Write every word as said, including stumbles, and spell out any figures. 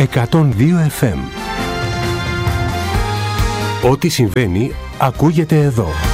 εκατόν δύο εφ εμ. Ό,τι συμβαίνει ακούγεται εδώ.